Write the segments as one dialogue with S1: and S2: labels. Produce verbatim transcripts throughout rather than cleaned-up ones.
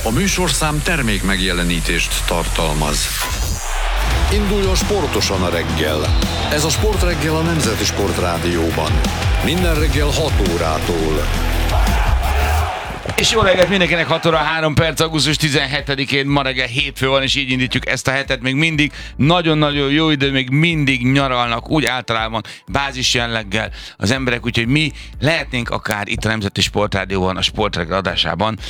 S1: A műsorszám termék megjelenítést tartalmaz. Induljon sportosan a reggel. Ez a Sportreggel a Nemzeti Sportrádióban. Minden reggel hat órától.
S2: És jó reggelt mindenkinek, hat óra három perc, augusztus tizenhetedikén, ma reggel hétfő van, és így indítjuk ezt a hetet. Még mindig nagyon-nagyon jó idő, még mindig nyaralnak, úgy általában bázis jelleggel az emberek, úgyhogy mi lehetnénk akár itt a Nemzeti Sportrádióban, a Sportreggel adásában.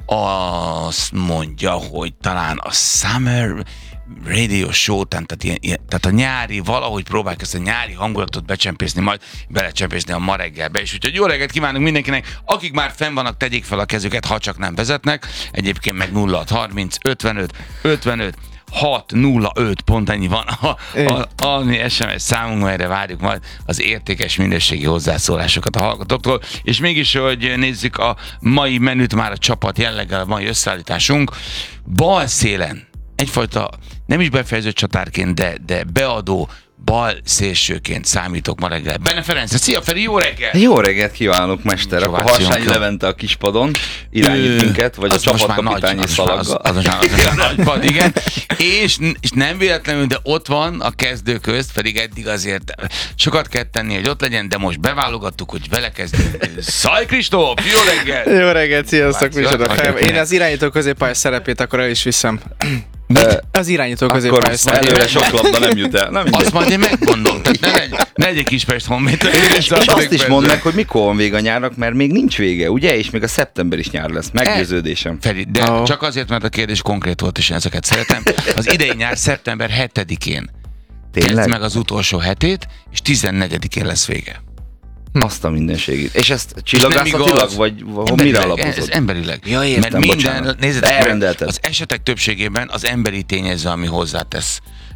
S2: Azt mondja, hogy talán a Summer Radio Show, tehát, ilyen, ilyen, tehát a nyári, valahogy próbáljuk ezt a nyári hangulatot becsempészni, majd belecsempészni a ma reggelbe. És úgyhogy jó reggelt kívánunk mindenkinek, akik már fenn vannak, tegyék fel a kezüket, ha csak nem vezetnek. Egyébként meg nulla hat harminc ötvenöt ötvenöt hat nulla öt, pont ennyi van a, a, a es em es számunk, melyre várjuk majd az értékes minőségi hozzászólásokat a hallgatóktól. És mégis, hogy nézzük a mai menüt, már a csapat jelleggel, a mai összeállításunk. Bal szélen egyfajta nem is befejező csatárként, de, de beadó bal szélsőként számítok ma reggel. Benne Ferenc, szia Feri, jó reggel!
S3: Jó reggelt kívánok, mester! Akkor Harsányi Levente a kispadon irányít minket, vagy a csapatkapitányi szalaggal. Az, az, az, az, az, az nagypad, igen. És, és nem véletlenül, de ott van a kezdő közt, pedig eddig azért sokat kell tenni, hogy ott legyen, de most beválogattuk, hogy vele kezdünk. Szaj Kristóf, jó reggel!
S4: Jó reggelt, sziasztok! Én az irányító középpályás szerepét akkor el is viszem.
S3: Uh,
S4: az irányító
S3: középpályás szerepét. Előre sok labda nem jut el. Nem
S2: azt majd én megmondom, tehát ne legy, ne egy kis Pest Honvéd.
S3: És, és azt is mondd meg, hogy mikor van vége a nyárnak, mert még nincs vége, ugye? És még a szeptember is nyár lesz, meggyőződésem.
S2: Feri, de oh. csak azért, mert a kérdés konkrét volt, és én ezeket szeretem. Az idei nyár szeptember hetedikén kezd meg az utolsó hetét, és tizennegyedikén lesz vége.
S3: Azt a mindenségét. És ezt csillagászatilag, vagy mire alapozod?
S2: Ez emberileg.
S3: Ja, értem,
S2: mert minden,
S3: nézd,
S2: az esetek többségében az emberi tényező, ami hozzátesz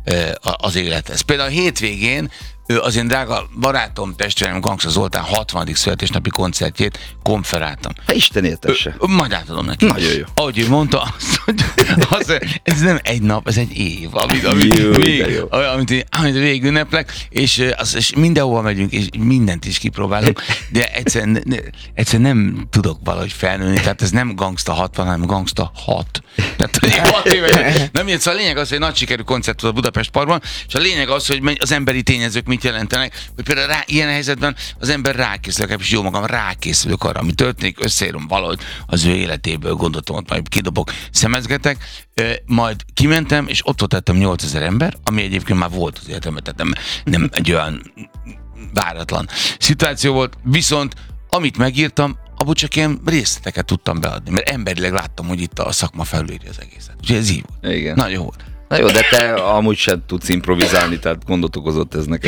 S2: az élethez. Például a hétvégén az én drága barátom, testvérem Gangsta Zoltán hatvanadik születésnapi koncertjét konferáltam.
S3: Hát Isten értesse.
S2: Majd átadom neki.
S3: Nagyon jó.
S2: Ahogy ő mondta, azt, hogy az, ez nem egy nap, ez egy év, amit, amit,
S3: jó,
S2: vég, amit, amit végig ünneplek, és, az, és mindenhova megyünk, és mindent is kipróbálunk, de egyszerűen, ne, egyszerűen nem tudok valahogy felnőni, tehát ez nem Gangsta hatvan, hanem Gangsta hat. Tehát hat éve. Nem így, szóval a lényeg az, hogy nagy sikerű koncert volt a Budapest Parkban, és a lényeg az, hogy az emberi tényezők mit jelentenek, hogy például rá, ilyen helyzetben az ember rákészül, és jó magam rákészülök arra, ami történik, összeírom valahogy az ő életéből, gondoltam, ott majd kidobok, szemezgetek, majd kimentem, és ott tettem nyolcezer ember, ami egyébként már volt az életemben, tehát nem, nem egy olyan váratlan szituáció volt, viszont amit megírtam, abból csak ilyen részleteket tudtam beadni, mert emberileg láttam, hogy itt a szakma felülírja az egészet. Úgyhogy ez így volt.
S3: Igen.
S2: Nagyon volt.
S3: Na jó, de te amúgy sem tudsz improvizálni, tehát gondot okozott ez neked.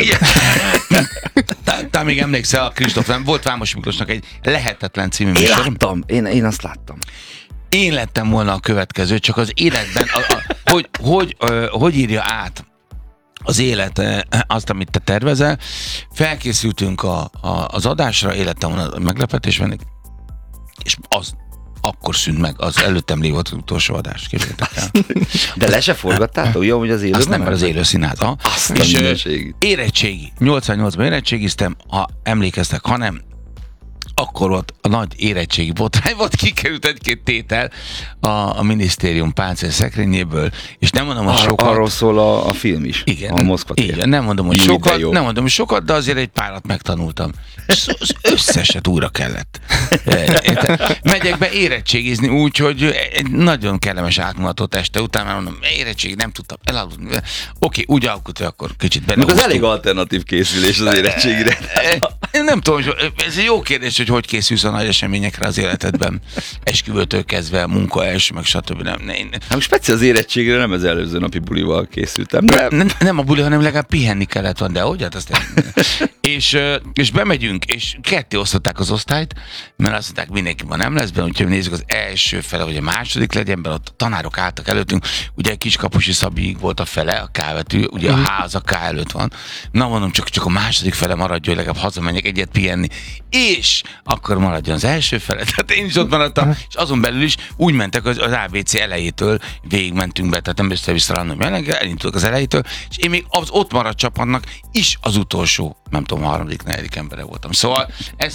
S2: Te még emlékszel, a Kristóf, nem volt Vámos Miklósnak egy Lehetetlen című műsor.
S3: Én láttam, én, én azt láttam.
S2: Én lettem volna a következő, csak az életben, a, a, hogy, hogy, hogy, hogy írja át az élet azt, amit te tervezel. Felkészültünk a, a, az adásra, életem volna a meglepetésben, és az akkor szűnt meg, az előttem lévő volt az utolsó adás, képzeljétek el.
S3: De le se forgattátok? Jó, hogy az élő?
S2: Azt nem, mert az élő színház.
S3: Azt
S2: és érettségi. nyolcvannyolcban érettségiztem, ha emlékeztek, ha nem, akkor volt a nagy érettségi botrány, volt, kikerült egy-két tétel a, a minisztérium páncél szekrényéből, és nem mondom, hogy
S3: Ar-
S2: sokat.
S3: Arról szól a, a film is.
S2: Igen.
S3: A Moszkva tér.
S2: Igen, nem mondom, hogy sokat, nem mondom, hogy sokat, de azért egy párat megtanultam. És az összeset újra kellett. Megyek be érettségizni úgy, hogy egy nagyon kellemes átmutató este után, már mondom, érettségi, nem tudtam elaludni. Oké, úgy alkut, hogy akkor kicsit belehúztuk.
S3: Az elég alternatív készülés az érettségire.
S2: Én nem tudom, ez egy jó kérdés, hogy hogy készülsz a nagy eseményekre az életedben. Esküvőtől kezdve, munka első, meg stb. Nem, nem.
S3: Hát most speciál az érettségre nem az előző napi bulival készültem. De...
S2: Nem, nem a buli, hanem legalább pihenni kellett van, de hogy hát azt és, és bemegyünk, és ketté osztották az osztályt, mert azt mondták, mindenki ma nem lesz benne, úgyhogy nézzük az első fele, vagy a második legyen, mert ott a tanárok álltak előttünk, ugye Kiskapusi Szabiig volt a fele, a K-betű, ugye a ház a K előtt van. Na mondom, csak, csak a második fele maradjon, hogy legalább hazamenjek egyet pihenni, és akkor maradjon az első fele. Tehát én is ott maradtam, és azon belül is úgy mentek, hogy az á bé cé elejétől végigmentünk be, tehát nem össze-vissza random jelenleg, elindultak az elejétől, és én még az ott maradt csapatnak is az utolsó, nem tudom, harmadik, negyedik embere voltam. Szóval ez